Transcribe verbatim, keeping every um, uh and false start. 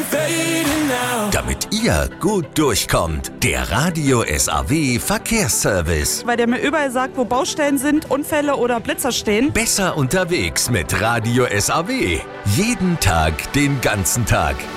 fading now. Damit ihr gut durchkommt, der Radio S A W Verkehrsservice. Weil der mir überall sagt, wo Baustellen sind, Unfälle oder Blitzer stehen. Besser unterwegs mit Radio S A W. Jeden Tag, den ganzen Tag.